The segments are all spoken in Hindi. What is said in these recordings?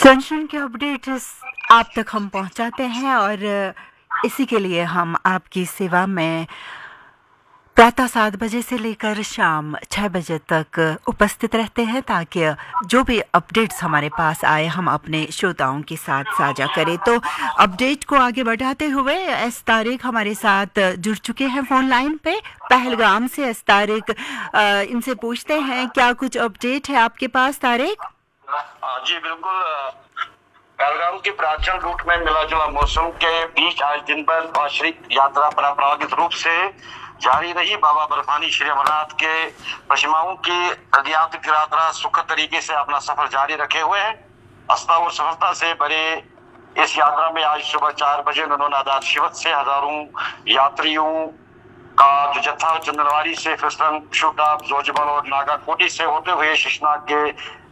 सनशाइन के अपडेट्स आप तक हम पहुंचाते हैं और इसी के लिए हम आपकी सेवा में प्रातः 7 बजे से लेकर शाम 6 बजे तक उपस्थित रहते हैं ताकि जो भी अपडेट्स हमारे पास आए हम अपने श्रोताओं के साथ साझा करें। तो अपडेट को आगे बढ़ाते हुए एस तारिक हमारे साथ जुड़ चुके हैं फोन लाइन पे पहलगाम से। एस तारिक, इनसे पूछते हैं क्या कुछ अपडेट है आपके पास तारिक? जी बिल्कुल। पहलगाम की प्राचीन रूट में मिला जुला मौसम के बीच आज दिन भर वार्षिक यात्रा परंपरागत रूप से जारी रही। बाबा बर्फानी श्री अमरनाथ के पश्चिमाओं की यात्रा सुखद तरीके से अपना सफर जारी रखे हुए हैं। आस्था और सफलता से भरे इस यात्रा में आज सुबह 4 बजे ननोनादार शिवत से हजारों यात्रियों का जो जत्था चंदनवाड़ी से फिसलन शूटा जोजबल और नागाकोटी से होते हुए शेषनाग के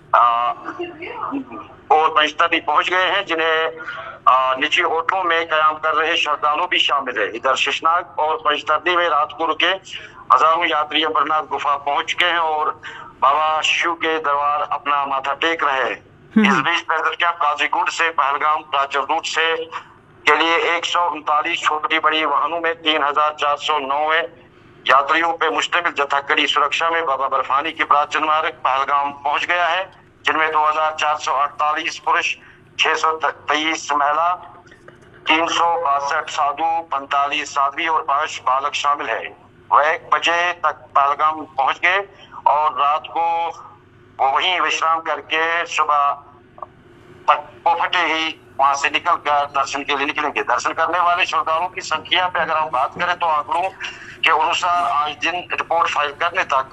और पंचतरणी पहुंच गए हैं, जिन्हें निजी होटलों में कयाम कर रहे श्रद्धालु भी शामिल है। इधर शेषनाग और पंचतरणी में रात को रुके हजारों यात्री अमरनाथ गुफा पहुंच गए हैं और बाबा शिव के दरबार अपना माथा टेक रहे हैं। इस बीच पैदल कैंप काजीगुंड से पहलगाम प्राचल रूट से के लिए 139 छोटी बड़ी वाहनों में 3409 यात्रियों पे मुश्तमिल जत्था कड़ी सुरक्षा में बाबा बर्फानी की प्राचीन मार्ग पहलगाम पहुंच गया है, जिनमें 2448 पुरुष, 623 महिला, 362 साधु, 45 साध्वी और 5 बालक शामिल है। वह 1 बजे तक पहलगाम पहुंच गए और रात को वहीं विश्राम करके सुबह पोफटे ही वहां से निकल कर दर्शन के लिए निकलेंगे। दर्शन करने वाले श्रद्धालुओं की संख्या पे अगर हम बात करें तो आंकड़ों के अनुसार आज दिन रिपोर्ट फाइल करने तक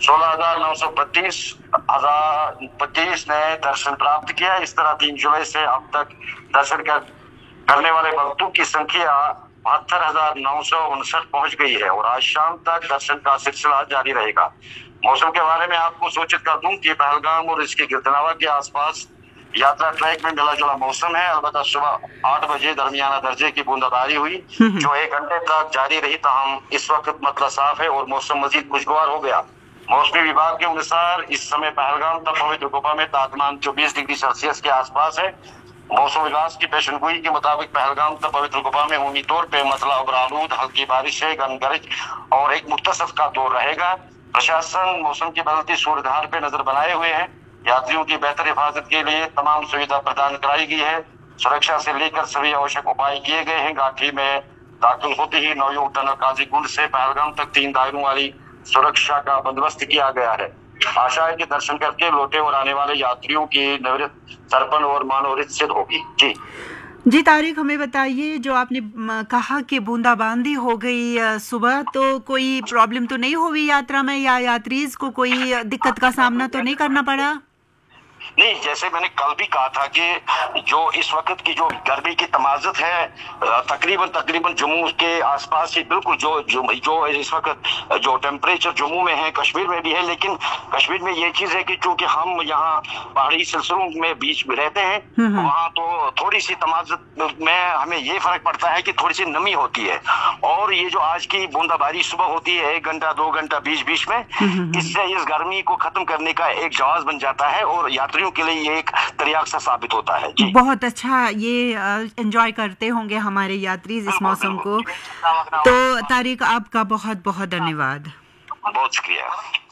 16,925 ने दर्शन प्राप्त किया। इस तरह 3 जुलाई से अब तक दर्शन करने वाले भक्तों की संख्या 72,959 पहुंच गई है और आज शाम तक दर्शन का सिलसिला जारी रहेगा। मौसम के बारे में आपको सूचित कर दूं कि पहलगाम और इसके गिरदनवा के आसपास यात्रा ट्रैक में मिला जुला मौसम है। अलबत्ता सुबह 8 बजे दरमियाना दर्जे की बूंदाबांदी हुई जो 1 घंटे तक जारी रही। ताहम इस वक्त मतलब साफ है और मौसम मजीद खुशगवार हो गया। मौसमी विभाग के अनुसार इस समय पहलगाम तक पवित्र गुफा में तापमान 24 डिग्री सेल्सियस के आसपास है। मौसम विभाग की पेशनगोई के मुताबिक पहलगाम तक पवित्र गुफा में उम्मीदी तौर पर मतला आलूद हल्की बारिश है, गरज और एक मुख्तसर का दौर रहेगा। प्रशासन मौसम की बदलती सूरतहाल पे नजर बनाए हुए है। यात्रियों की बेहतर हिफाजत के लिए तमाम सुविधा प्रदान कराई गई है। सुरक्षा से लेकर सभी आवश्यक उपाय किए गए हैं। घाटी में दाखिल होते ही नवयुग टनल काजीगुंड से पहलगाम तक 3 दायरों वाली सुरक्षा का बंदोबस्त किया गया है। आशा है कि दर्शन करके लौटे और आने वाले यात्रियों की निवृत्त तर्पण और मानवरित सिद्ध होगी। जी तारिक, हमें बताइए, जो आपने कहा कि बूंदाबांदी हो गई सुबह, तो कोई प्रॉब्लम तो नहीं हुई यात्रा में या यात्रीज को कोई दिक्कत का सामना तो नहीं करना पड़ा? नहीं, जैसे मैंने कल भी कहा था कि जो इस वक्त की जो गर्मी की तमाज़त है तकरीबन जम्मू के आसपास ही बिल्कुल जो इस वक्त जो टेम्परेचर जम्मू में है, कश्मीर में भी है, लेकिन कश्मीर में ये चीज है कि चूंकि हम यहाँ पहाड़ी सिलसिलों में बीच में रहते हैं, वहाँ तो थोड़ी सी तमाज़त में हमें ये फर्क पड़ता है कि थोड़ी सी नमी होती है। और ये जो आज की बूंदाबांदी सुबह होती है 1 घंटा 2 घंटा बीच में, इससे इस गर्मी को खत्म करने का एक जवाब बन जाता है और यात्रियों के लिए ये एक तरियाक सा साबित होता है। जी बहुत अच्छा, ये एंजॉय करते होंगे हमारे यात्री इस मौसम को। तो तारिक, आपका बहुत बहुत धन्यवाद। बहुत शुक्रिया।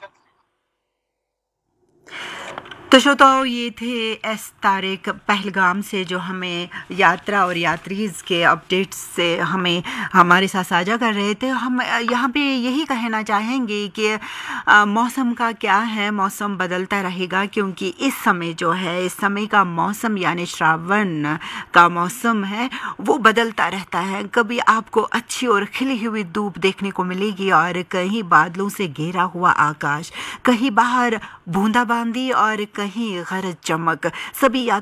तो श्रोताओं, ये थे एस तारिक पहलगाम से, जो हमें यात्रा और यात्रीज के अपडेट्स से हमें हमारे साथ साझा कर रहे थे। हम यहाँ पे यही कहना चाहेंगे कि मौसम का क्या है, मौसम बदलता रहेगा, क्योंकि इस समय जो है, इस समय का मौसम यानी श्रावण का मौसम है, वो बदलता रहता है। कभी आपको अच्छी और खिली हुई धूप देखने को मिलेगी और कहीं बादलों से घेरा हुआ आकाश, कहीं बाहर बूंदाबांदी और कहीं गरज चमक। सभी